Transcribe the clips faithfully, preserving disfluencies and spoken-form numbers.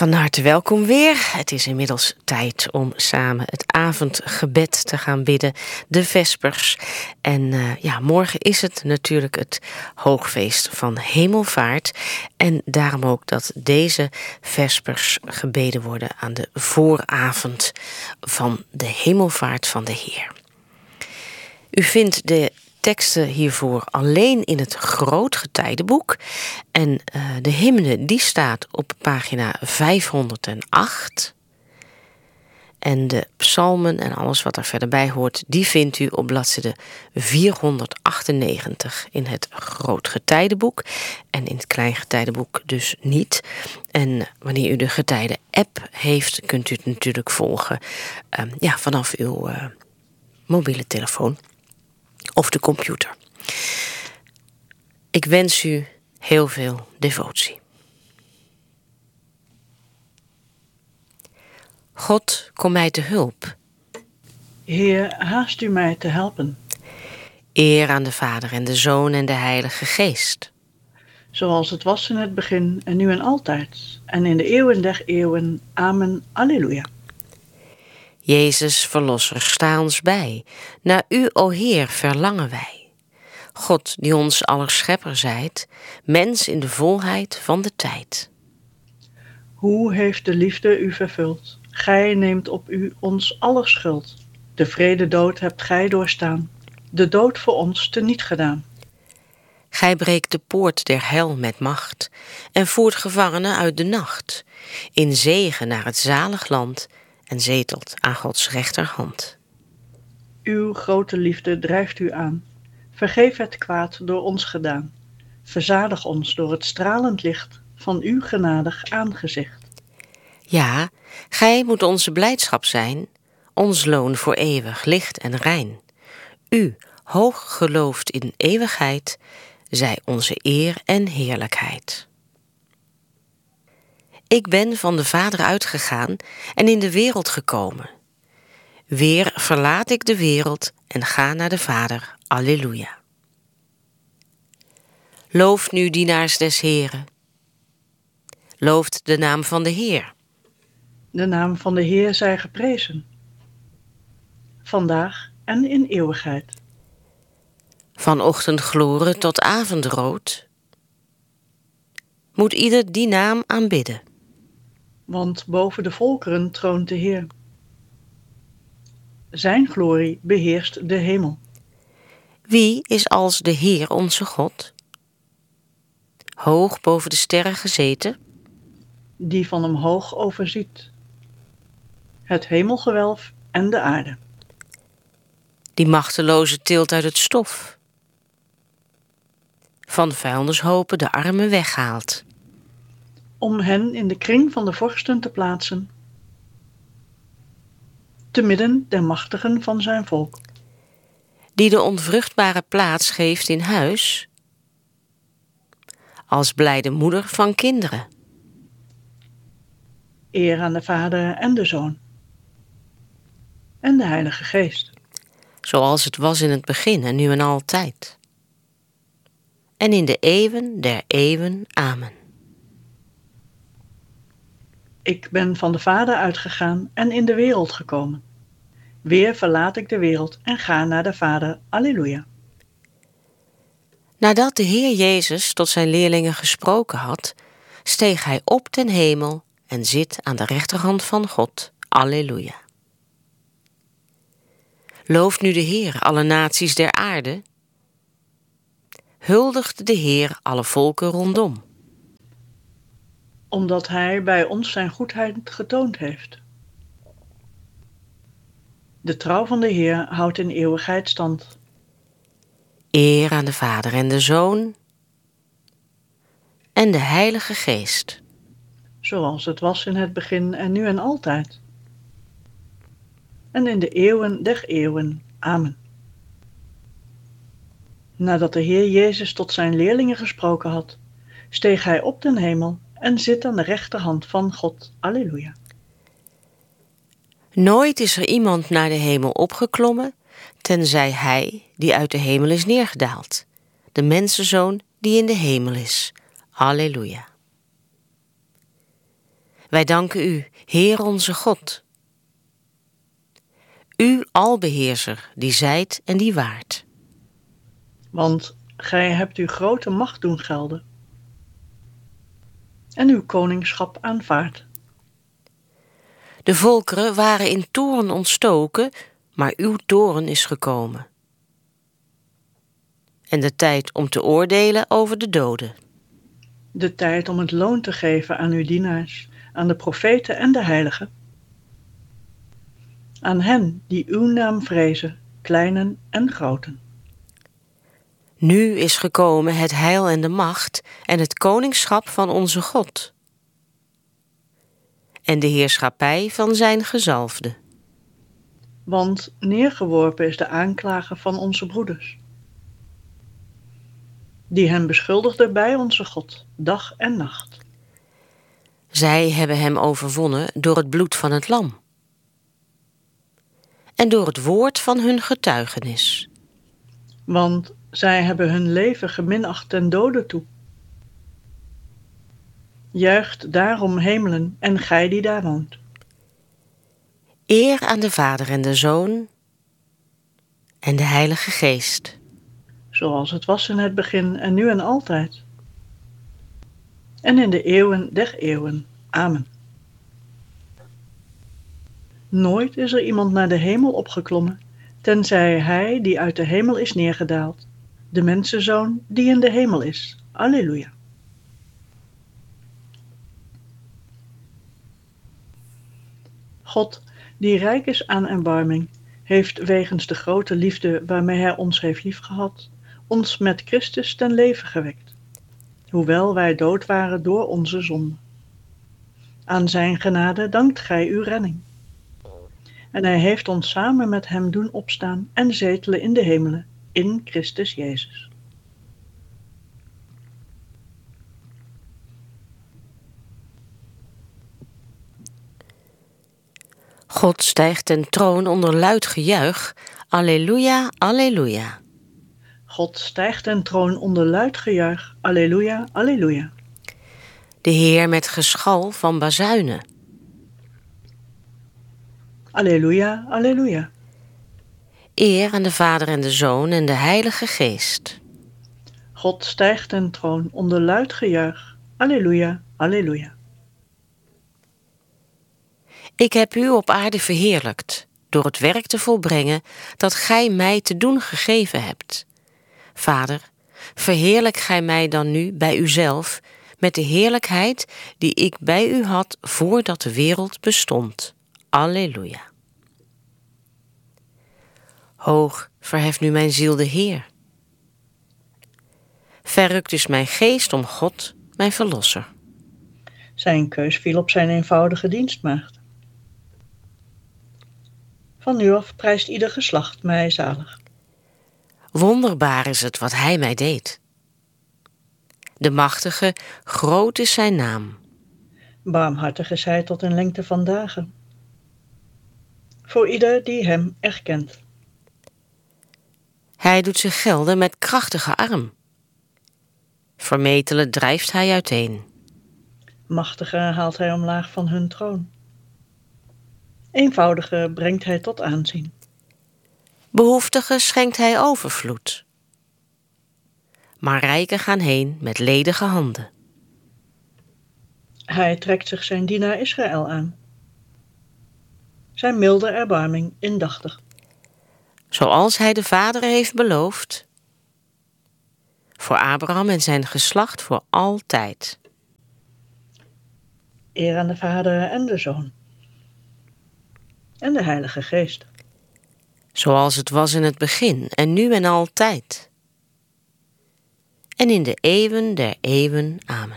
Van harte welkom weer. Het is inmiddels tijd om samen het avondgebed te gaan bidden, de Vespers. En uh, ja, morgen is het natuurlijk het hoogfeest van Hemelvaart. En daarom ook dat deze Vespers gebeden worden aan de vooravond van de Hemelvaart van de Heer. U vindt de teksten hiervoor alleen in het Grootgetijdenboek. En uh, de hymne die staat op pagina vijfhonderdacht. En de psalmen en alles wat er verder bij hoort, die vindt u op bladzijde vierhonderdachtennegentig in het Grootgetijdenboek. En in het Kleingetijdenboek dus niet. En wanneer u de getijden-app heeft, kunt u het natuurlijk volgen uh, ja, vanaf uw uh, mobiele telefoon of de computer. Ik wens u heel veel devotie. God, kom mij te hulp. Heer, haast u mij te helpen. Eer aan de Vader en de Zoon en de Heilige Geest. Zoals het was in het begin en nu en altijd. En in de eeuwen der eeuwen. Amen. Alleluia. Jezus, Verlosser, sta ons bij. Naar u, o Heer, verlangen wij. God, die ons aller schepper zijt, mens in de volheid van de tijd. Hoe heeft de liefde u vervuld? Gij neemt op u ons aller schuld. De wrede dood hebt gij doorstaan, de dood voor ons teniet gedaan. Gij breekt de poort der hel met macht en voert gevangenen uit de nacht, in zegen naar het zalig land en zetelt aan Gods rechterhand. Uw grote liefde drijft u aan. Vergeef het kwaad door ons gedaan. Verzadig ons door het stralend licht van uw genadig aangezicht. Ja, gij moet onze blijdschap zijn, ons loon voor eeuwig licht en rein. U, hoog geloofd in eeuwigheid, zij onze eer en heerlijkheid. Ik ben van de Vader uitgegaan en in de wereld gekomen. Weer verlaat ik de wereld en ga naar de Vader. Alleluia. Looft nu dienaars des Heeren. Looft de naam van de Heer. De naam van de Heer zij geprezen. Vandaag en in eeuwigheid. Van ochtendgloren tot avondrood moet ieder die naam aanbidden. Want boven de volkeren troont de Heer. Zijn glorie beheerst de hemel. Wie is als de Heer onze God? Hoog boven de sterren gezeten, Die van hem hoog overziet het hemelgewelf en de aarde. die machteloze tilt uit het stof, van vuilnishopen de armen weghaalt, Om hen in de kring van de vorsten te plaatsen, te midden der machtigen van zijn volk. die de onvruchtbare plaats geeft in huis, als blijde moeder van kinderen. Eer aan de Vader en de Zoon en de Heilige Geest. Zoals het was in het begin en nu en altijd. En in de eeuwen der eeuwen. Amen. Ik ben van de Vader uitgegaan en in de wereld gekomen. Weer verlaat ik de wereld en ga naar de Vader. Alleluia. Nadat de Heer Jezus tot zijn leerlingen gesproken had, steeg hij op ten hemel en zit aan de rechterhand van God. Alleluia. Looft nu de Heer alle naties der aarde. Huldigt de Heer alle volken rondom. Omdat hij bij ons zijn goedheid getoond heeft. De trouw van de Heer houdt in eeuwigheid stand. Eer aan de Vader en de Zoon en de Heilige Geest. Zoals het was in het begin en nu en altijd. En in de eeuwen der eeuwen. Amen. Nadat de Heer Jezus tot zijn leerlingen gesproken had, steeg hij op den hemel en zit aan de rechterhand van God. Alleluia. Nooit is er iemand naar de hemel opgeklommen, tenzij hij die uit de hemel is neergedaald, de mensenzoon die in de hemel is. Alleluia. Wij danken u, Heer onze God. U albeheerser, die zijt en die waart. Want gij hebt uw grote macht doen gelden en uw koningschap aanvaard. De volkeren waren in toorn ontstoken, maar uw toorn is gekomen. En de tijd om te oordelen over de doden. De tijd om het loon te geven aan uw dienaars, aan de profeten en de heiligen. Aan hen die uw naam vrezen, kleinen en groten. Nu is gekomen het heil en de macht en het koningschap van onze God. En de heerschappij van zijn gezalfde. Want neergeworpen is de aanklager van onze broeders, die hem beschuldigden bij onze God, dag en nacht. Zij hebben hem overwonnen door het bloed van het lam. En door het woord van hun getuigenis. Want zij hebben hun leven geminacht ten dode toe. Juicht daarom hemelen en gij die daar woont. Eer aan de Vader en de Zoon en de Heilige Geest. Zoals het was in het begin en nu en altijd. En in de eeuwen der eeuwen. Amen. Nooit is er iemand naar de hemel opgeklommen, tenzij hij die uit de hemel is neergedaald, de mensenzoon die in de hemel is. Alleluia. God, die rijk is aan erbarming, heeft wegens de grote liefde waarmee hij ons heeft liefgehad, ons met Christus ten leven gewekt, hoewel wij dood waren door onze zonde. Aan zijn genade dankt gij uw redding. En hij heeft ons samen met hem doen opstaan en zetelen in de hemelen, in Christus Jezus. God stijgt ten troon onder luid gejuich. Alleluia, alleluia. God stijgt ten troon onder luid gejuich. Alleluia, alleluia. De Heer met geschal van bazuinen. Alleluia, alleluia. Eer aan de Vader en de Zoon en de Heilige Geest. God stijgt ten troon onder luid gejuich. Alleluia, alleluia. Ik heb u op aarde verheerlijkt, door het werk te volbrengen dat gij mij te doen gegeven hebt. Vader, verheerlijk gij mij dan nu bij uzelf, met de heerlijkheid die ik bij u had voordat de wereld bestond. Alleluia. Hoog verheft nu mijn ziel de Heer. Verrukt is mijn geest om God, mijn verlosser. Zijn keus viel op zijn eenvoudige dienstmaagd. Van nu af prijst ieder geslacht mij zalig. Wonderbaar is het wat hij mij deed. De machtige, groot is zijn naam. Barmhartig is hij tot in lengte van dagen. Voor ieder die hem erkent. Hij doet zich gelden met krachtige arm. Vermetelen drijft hij uiteen. Machtige haalt hij omlaag van hun troon. Eenvoudige brengt hij tot aanzien. Behoeftige schenkt hij overvloed. Maar rijken gaan heen met ledige handen. Hij trekt zich zijn dienaar Israël aan. Zijn milde erbarming indachtig. Zoals hij de Vader heeft beloofd. Voor Abraham en zijn geslacht voor altijd. Eer aan de Vader en de Zoon. En de Heilige Geest. Zoals het was in het begin en nu en altijd. En in de eeuwen der eeuwen. Amen.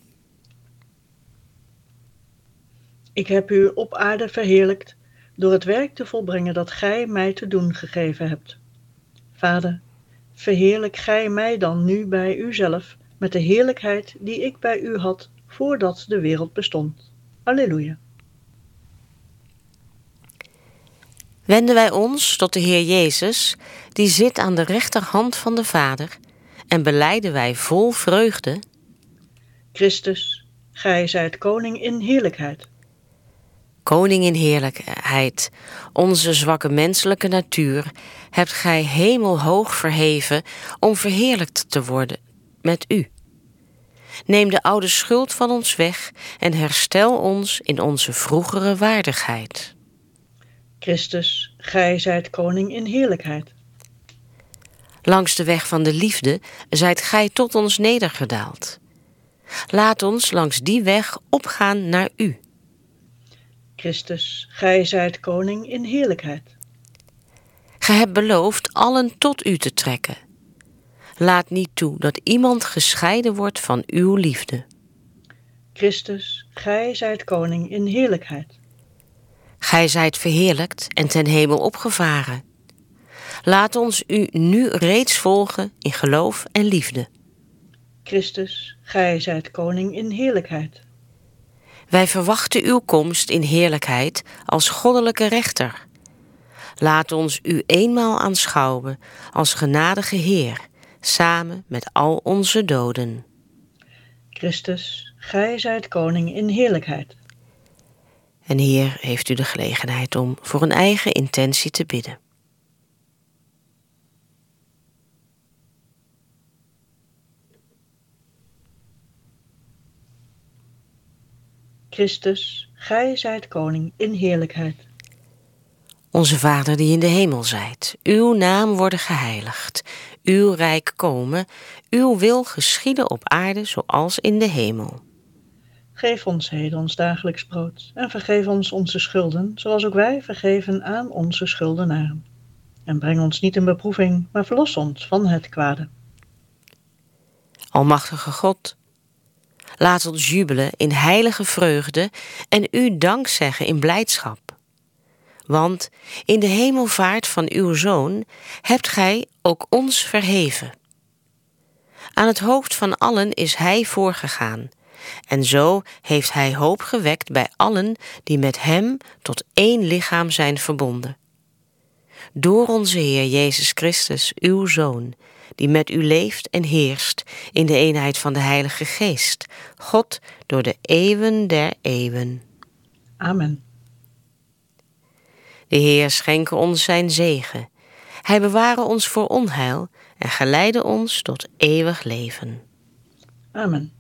Ik heb u op aarde verheerlijkt door het werk te volbrengen dat gij mij te doen gegeven hebt. Vader, verheerlijk gij mij dan nu bij uzelf met de heerlijkheid die ik bij u had voordat de wereld bestond. Alleluia. Wenden wij ons tot de Heer Jezus, die zit aan de rechterhand van de Vader, en belijden wij vol vreugde: Christus, gij zijt koning in heerlijkheid. Koning in heerlijkheid, onze zwakke menselijke natuur hebt gij hemelhoog verheven om verheerlijkt te worden met u. Neem de oude schuld van ons weg en herstel ons in onze vroegere waardigheid. Christus, gij zijt koning in heerlijkheid. Langs de weg van de liefde zijt gij tot ons nedergedaald. Laat ons langs die weg opgaan naar u. Christus, gij zijt koning in heerlijkheid. Gij hebt beloofd allen tot u te trekken. Laat niet toe dat iemand gescheiden wordt van uw liefde. Christus, gij zijt koning in heerlijkheid. Gij zijt verheerlijkt en ten hemel opgevaren. Laat ons u nu reeds volgen in geloof en liefde. Christus, gij zijt koning in heerlijkheid. Wij verwachten uw komst in heerlijkheid als goddelijke rechter. Laat ons u eenmaal aanschouwen als genadige Heer, samen met al onze doden. Christus, gij zijt koning in heerlijkheid. En hier heeft u de gelegenheid om voor een eigen intentie te bidden. Christus, gij zijt koning in heerlijkheid. Onze Vader die in de hemel zijt, uw naam worden geheiligd, uw rijk komen, uw wil geschieden op aarde zoals in de hemel. Geef ons heden ons dagelijks brood en vergeef ons onze schulden, zoals ook wij vergeven aan onze schuldenaren. En breng ons niet in beproeving, maar verlos ons van het kwade. Almachtige God, laat ons jubelen in heilige vreugde en u dank zeggen in blijdschap. Want in de hemelvaart van uw Zoon hebt gij ook ons verheven. Aan het hoofd van allen is hij voorgegaan. En zo heeft hij hoop gewekt bij allen die met hem tot één lichaam zijn verbonden. Door onze Heer Jezus Christus, uw Zoon, die met u leeft en heerst in de eenheid van de Heilige Geest, God door de eeuwen der eeuwen. Amen. De Heer schenke ons zijn zegen. Hij beware ons voor onheil en geleide ons tot eeuwig leven. Amen.